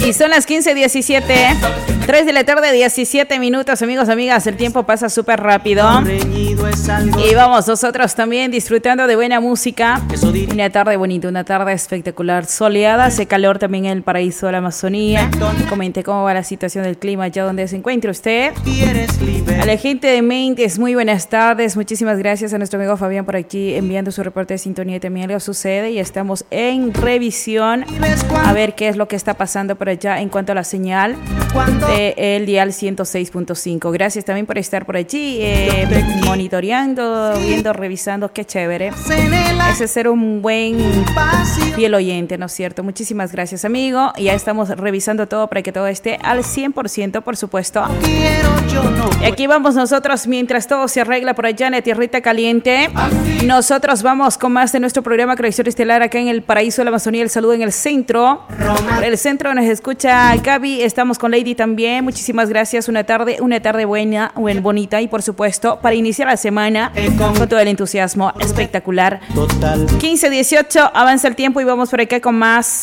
Y son las 15:17, 3 de la tarde, 17 minutos, amigos, amigas. El tiempo pasa súper rápido. Y vamos nosotros también disfrutando de buena música. Una tarde bonita, una tarde espectacular, soleada. Hace calor también en el paraíso de la Amazonía. Comente cómo va la situación del clima allá donde se encuentre usted. A la gente de Mentes, muy buenas tardes. Muchísimas gracias a nuestro amigo Fabián por aquí enviando su reporte de sintonía. También algo sucede y estamos en revisión a ver qué es lo que está pasando por allá en cuanto a la señal del dial 106.5. Gracias también por estar por allí monitoreando, viendo, revisando. Qué chévere. Ese es ser un buen fiel oyente, ¿no es cierto? Muchísimas gracias, amigo. Ya estamos revisando todo para que todo esté al 100%, por supuesto. Y aquí vamos nosotros, mientras todo se arregla por allá en la tierrita caliente. Nosotros vamos con más de nuestro programa Conexión Estelar acá en el paraíso de la Amazonía. El saludo en el centro. Por el centro nos escucha Gaby. Estamos con Lady también. Muchísimas gracias. Una tarde buena, bonita y por supuesto para iniciar la semana con todo el entusiasmo espectacular. 15:18, avanza el tiempo y vamos por acá con más.